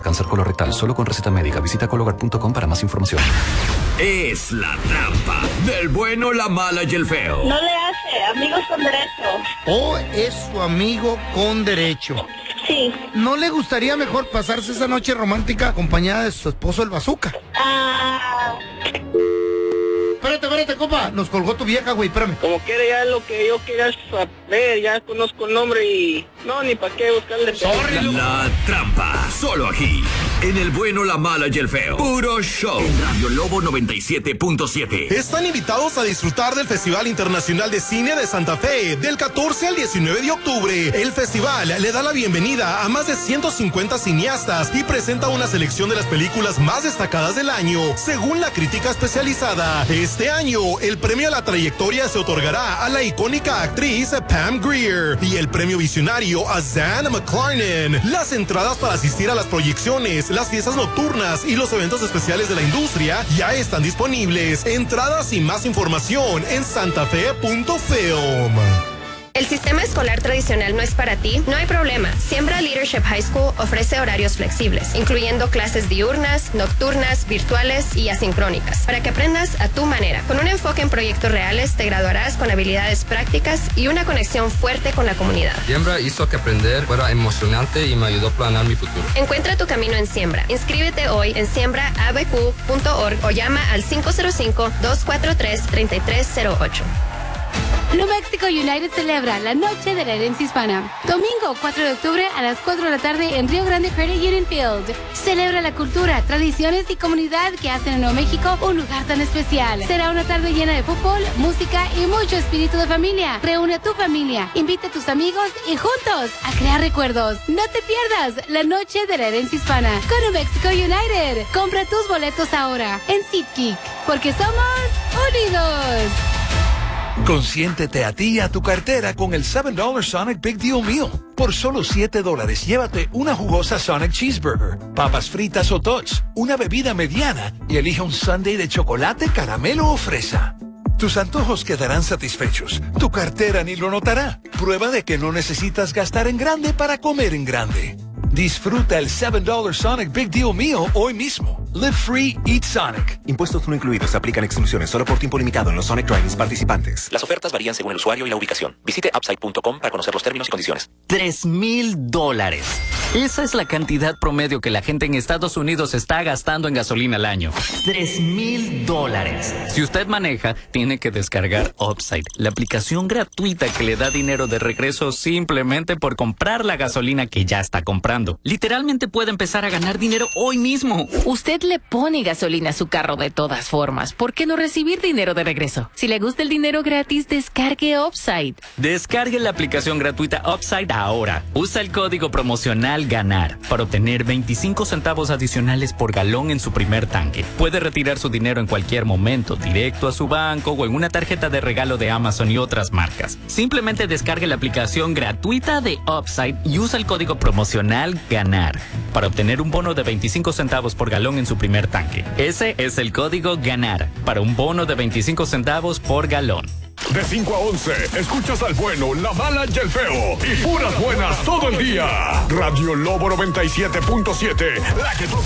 cáncer colorectal, solo con receta médica. Visita Cologuard.com para más información. Es la trampa del bueno, la mala y el feo. No le hace, amigos con derecho. ¿O es su amigo con derecho? Sí. ¿No le gustaría mejor pasarse esa noche romántica acompañada de su esposo el bazooka? Espérate, compa. Nos colgó tu vieja, güey, espérame. Como que era ya lo que yo quería saber, ya conozco el nombre y... No, ni para qué buscarle... La trampa, solo aquí, en el bueno, la mala y el feo. Puro show. En Radio Lobo 97.7. Están invitados a disfrutar del Festival Internacional de Cine de Santa Fe, del 14 al 19 de octubre. El festival le da la bienvenida a más de 150 cineastas y presenta una selección de las películas más destacadas del año, según la crítica especializada. Este año, el premio a la trayectoria se otorgará a la icónica actriz Pam Grier y el premio visionario a Zan McClarnon. Las entradas para asistir a las proyecciones, las fiestas nocturnas y los eventos especiales de la industria ya están disponibles. Entradas y más información en santafe.film. ¿El sistema escolar tradicional no es para ti? No hay problema. Siembra Leadership High School ofrece horarios flexibles, incluyendo clases diurnas, nocturnas, virtuales y asincrónicas, para que aprendas a tu manera. Con un enfoque en proyectos reales, te graduarás con habilidades prácticas y una conexión fuerte con la comunidad. Siembra hizo que aprender fuera emocionante y me ayudó a planear mi futuro. Encuentra tu camino en Siembra. Inscríbete hoy en siembraabq.org o llama al 505-243-3308. New Mexico United celebra la Noche de la Herencia Hispana. Domingo 4 de octubre a las 4 de la tarde en Rio Grande Credit Union Field. Celebra la cultura, tradiciones y comunidad que hacen a Nuevo México un lugar tan especial. Será una tarde llena de fútbol, música y mucho espíritu de familia. Reúne a tu familia, invita a tus amigos y juntos a crear recuerdos. No te pierdas la Noche de la Herencia Hispana con New Mexico United. Compra tus boletos ahora en SeatGeek, porque somos unidos. Consiéntete a ti y a tu cartera con el $7 Sonic Big Deal Meal. Por solo $7 llévate una jugosa Sonic Cheeseburger, papas fritas o tots, una bebida mediana y elige un sundae de chocolate, caramelo o fresa. Tus antojos quedarán satisfechos. Tu cartera ni lo notará. Prueba de que no necesitas gastar en grande para comer en grande. Disfruta el $7 Sonic Big Deal Meal hoy mismo. Live free, eat Sonic. Impuestos no incluidos. Aplican exclusiones solo por tiempo limitado en los Sonic Drive-ins participantes. Las ofertas varían según el usuario y la ubicación. Visite upside.com para conocer los términos y condiciones. $3,000. Esa es la cantidad promedio que la gente en Estados Unidos está gastando en gasolina al año. $3,000. Si usted maneja, tiene que descargar Upside, la aplicación gratuita que le da dinero de regreso simplemente por comprar la gasolina que ya está comprando. Literalmente puede empezar a ganar dinero hoy mismo. Usted le pone gasolina a su carro de todas formas. ¿Por qué no recibir dinero de regreso? Si le gusta el dinero gratis, descargue Upside. Descargue la aplicación gratuita Upside ahora. Usa el código promocional GANAR para obtener 25 centavos adicionales por galón en su primer tanque. Puede retirar su dinero en cualquier momento, directo a su banco o en una tarjeta de regalo de Amazon y otras marcas. Simplemente descargue la aplicación gratuita de Upside y usa el código promocional GANAR para obtener un bono de 25 centavos por galón en su primer tanque. Ese es el código GANAR para un bono de 25 centavos por galón. De 5 a 11, escuchas al bueno, la mala y el feo. Y puras buenas todo el día. Radio Lobo 97.7, la que toca